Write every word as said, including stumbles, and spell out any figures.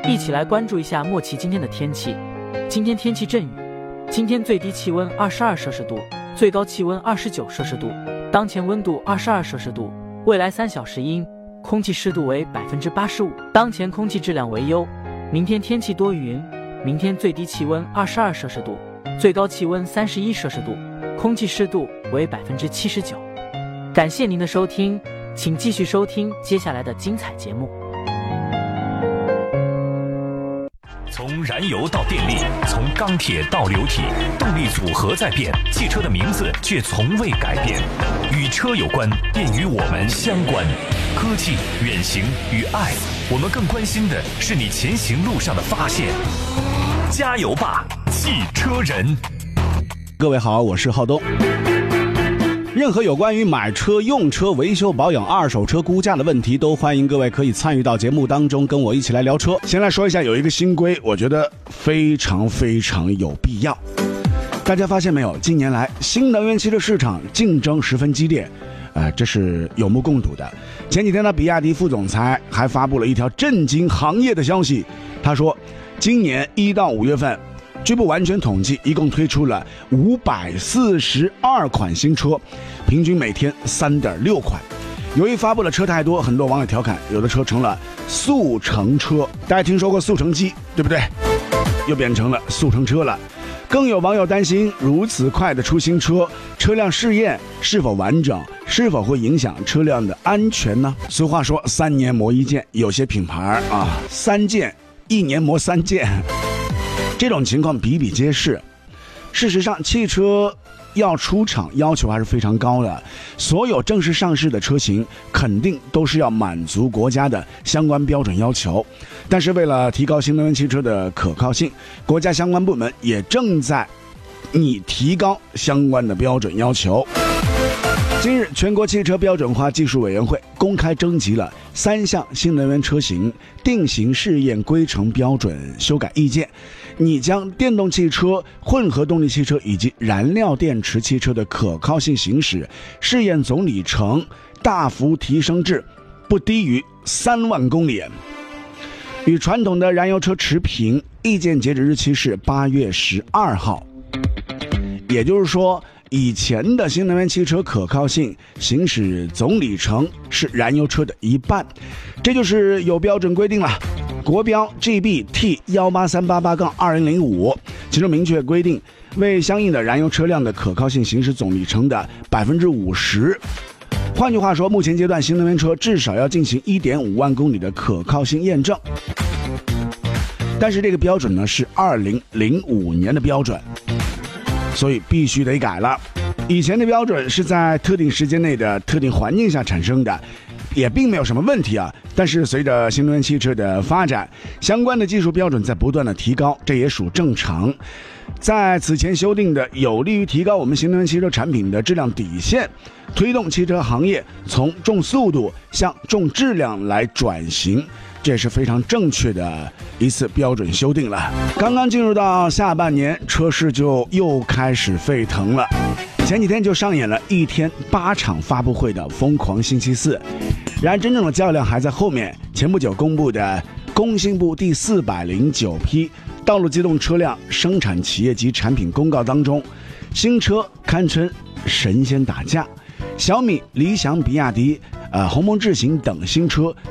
一起来关注一下莫奇今天的天气。今天天气阵雨，今天最低气温二十二摄氏度，最高气温二十九摄氏度，当前温度二十二摄氏度，未来三小时阴，空气湿度为百分之八十五，当前空气质量为优。明天天气多云，明天最低气温二十二摄氏度，最高气温三十一摄氏度，空气湿度为百分之七十九。感谢您的收听，请继续收听接下来的精彩节目。 从燃油到电力，从钢铁到流体，动力组合在变，汽车的名字却从未改变。与车有关，便与我们相关。科技、远行与爱，我们更关心的是你前行路上的发现。加油吧，汽车人！ 各位好，我是浩东。任何有关于买车、用车、维修保养、二手车估价的问题，都欢迎各位可以参与到节目当中，跟我一起来聊车。先来说一下，有一个新规，我觉得非常非常有必要。大家发现没有，近年来新能源汽车市场竞争十分激烈，呃，这是有目共睹的。前几天呢，比亚迪副总裁还发布了一条震惊行业的消息，他说，今年一到五月份。据不完全统计，一共推出了五百四十二款新车，平均每天 三点六款。由于发布的车太多，很多网友调侃，有的车成了速成车。大家听说过速成机，对不对？又变成了速成车了。更有网友担心，如此快的出新车，车辆试验是否完整，是否会影响车辆的安全呢？俗话说，三年磨一剑，有些品牌啊，三件一年磨三件。这种情况比比皆是。事实上，汽车要出厂要求还是非常高的，所有正式上市的车型肯定都是要满足国家的相关标准要求。但是为了提高新能源汽车的可靠性，国家相关部门也正在拟提高相关的标准要求。今日，全国汽车标准化技术委员会公开征集了三项新能源车型定型试验规程标准修改意见，拟将电动汽车、混合动力汽车以及燃料电池汽车的可靠性行驶试验总里程大幅提升至不低于三万公里，与传统的燃油车持平。意见截止日期是八月十二号，也就是说，以前的新能源汽车可靠性行驶总里程是燃油车的一半，这就是有标准规定了。国标 G B T 一八三八八二零零五，其中明确规定，为相应的燃油车辆的可靠性行驶总里程的百分之五十。换句话说，目前阶段新能源车至少要进行 一点五万公里的可靠性验证。但是这个标准呢是二零零五年的标准，所以必须得改了。以前的标准是在特定时间内的特定环境下产生的，也并没有什么问题啊。但是随着新能源汽车的发展，相关的技术标准在不断的提高，这也属正常。在此前修订的有利于提高我们新能源汽车产品的质量底线，推动汽车行业从重速度向重质量来转型，这是非常正确的一次标准修订了。刚刚进入到下半年，车市就又开始沸腾了。前几天就上演了一天八场发布会的疯狂星期四，然而真正的较量还在后面。前不久公布的工信部第四百零九批道路机动车辆生产企业及产品公告当中，新车堪称神仙打架，小米、理想、比亚迪、呃鸿蒙智行等新车